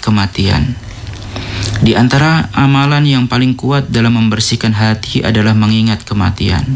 kematian. Di antara amalan yang paling kuat dalam membersihkan hati adalah mengingat kematian.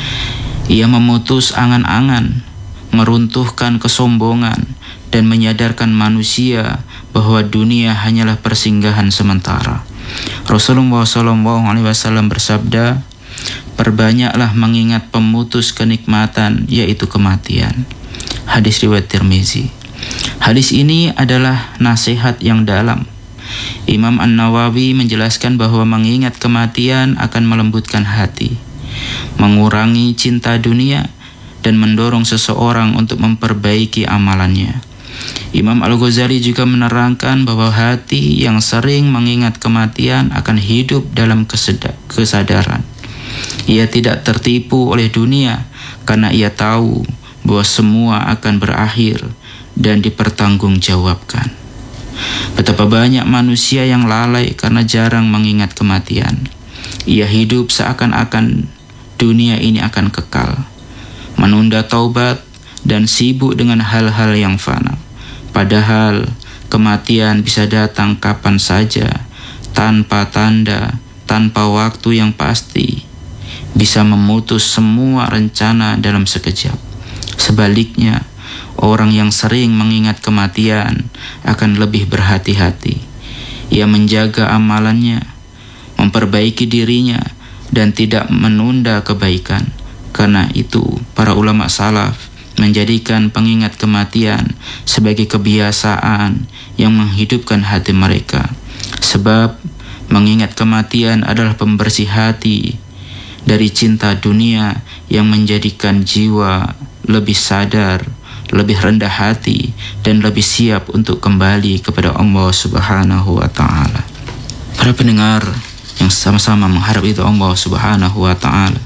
Ia memutus angan-angan, meruntuhkan kesombongan, dan menyadarkan manusia bahwa dunia hanyalah persinggahan sementara. Rasulullah SAW bersabda, "Perbanyaklah mengingat pemutus kenikmatan, yaitu kematian." Hadis riwayat Tirmizi. Hadis ini adalah nasihat yang dalam. Imam An-Nawawi menjelaskan bahwa mengingat kematian akan melembutkan hati, mengurangi cinta dunia, dan mendorong seseorang untuk memperbaiki amalannya. Imam Al-Ghazali juga menerangkan bahwa hati yang sering mengingat kematian akan hidup dalam kesadaran. Ia tidak tertipu oleh dunia karena ia tahu bahwa semua akan berakhir dan dipertanggungjawabkan. Betapa banyak manusia yang lalai karena jarang mengingat kematian. Ia hidup seakan-akan dunia ini akan kekal, menunda taubat dan sibuk dengan hal-hal yang fana. Padahal kematian bisa datang kapan saja, tanpa tanda, tanpa waktu yang pasti, bisa memutus semua rencana dalam sekejap. Sebaliknya, orang yang sering mengingat kematian akan lebih berhati-hati. Ia menjaga amalannya, memperbaiki dirinya, dan tidak menunda kebaikan. Karena itu, para ulama salaf menjadikan pengingat kematian sebagai kebiasaan yang menghidupkan hati mereka. Sebab mengingat kematian adalah pembersih hati dari cinta dunia yang menjadikan jiwa lebih sadar, lebih rendah hati, dan lebih siap untuk kembali kepada Allah Subhanahu wa Ta'ala. Para pendengar yang sama-sama mengharap itu Allah Subhanahu wa Ta'ala.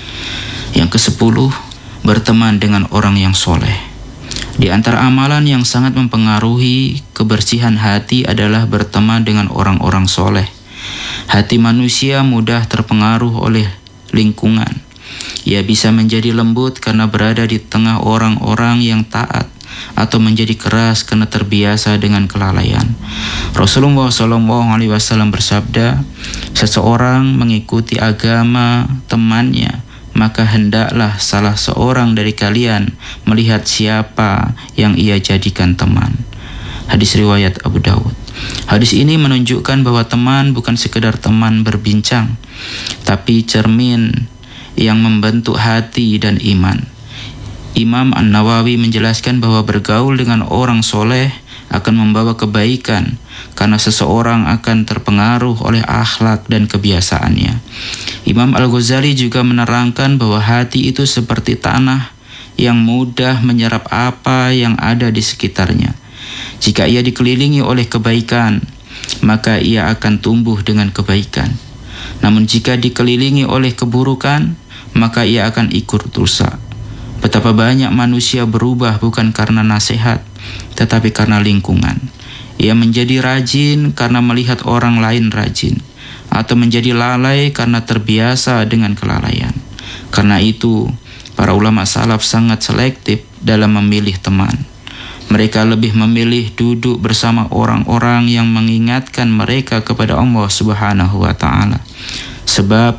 Yang ke-10, berteman dengan orang yang soleh. Di antara amalan yang sangat mempengaruhi kebersihan hati adalah berteman dengan orang-orang soleh. Hati manusia mudah terpengaruh oleh lingkungan. Ia bisa menjadi lembut karena berada di tengah orang-orang yang taat, atau menjadi keras karena terbiasa dengan kelalaian. Rasulullah SAW bersabda, "Seseorang mengikuti agama temannya, maka hendaklah salah seorang dari kalian melihat siapa yang ia jadikan teman." Hadis riwayat Abu Dawud. Hadis ini menunjukkan bahwa teman bukan sekedar teman berbincang, tapi cermin yang membentuk hati dan iman. Imam An-Nawawi menjelaskan bahwa bergaul dengan orang soleh akan membawa kebaikan karena seseorang akan terpengaruh oleh akhlak dan kebiasaannya. Imam Al-Ghazali juga menerangkan bahwa hati itu seperti tanah yang mudah menyerap apa yang ada di sekitarnya. Jika ia dikelilingi oleh kebaikan, maka ia akan tumbuh dengan kebaikan. Namun jika dikelilingi oleh keburukan, maka ia akan ikut rusak. Betapa banyak manusia berubah bukan karena nasihat, tetapi karena lingkungan. Ia menjadi rajin karena melihat orang lain rajin, atau menjadi lalai karena terbiasa dengan kelalaian. Karena itu, para ulama salaf sangat selektif dalam memilih teman. Mereka lebih memilih duduk bersama orang-orang yang mengingatkan mereka kepada Allah Subhanahu wa Ta'ala. Sebab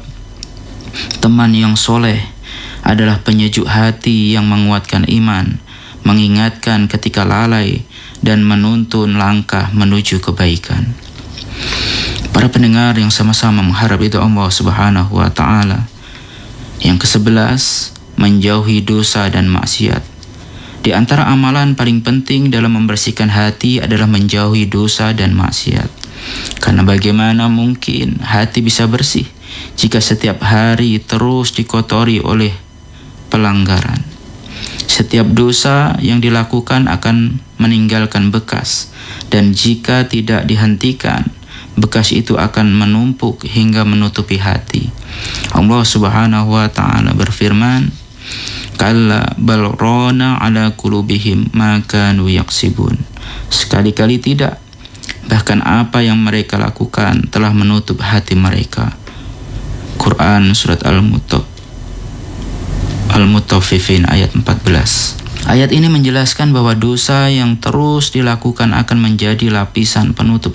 teman yang soleh adalah penyejuk hati yang menguatkan iman, mengingatkan ketika lalai, dan menuntun langkah menuju kebaikan. Para pendengar yang sama-sama mengharap itu Allah Subhanahu wa Ta'ala. Yang ke-11, menjauhi dosa dan maksiat. Di antara amalan paling penting dalam membersihkan hati adalah menjauhi dosa dan maksiat. Karena bagaimana mungkin hati bisa bersih jika setiap hari terus dikotori oleh pelanggaran? Setiap dosa yang dilakukan akan meninggalkan bekas, dan jika tidak dihentikan, bekas itu akan menumpuk hingga menutupi hati. Allah Subhanahu wa Ta'ala berfirman, "Kalla bal rana ala qulubihim ma kanu yaksibun." Sekali-kali tidak, bahkan apa yang mereka lakukan telah menutup hati mereka. Quran Surat Al-Mutaffifin ayat 14. Ayat ini menjelaskan bahwa dosa yang terus dilakukan akan menjadi lapisan penutup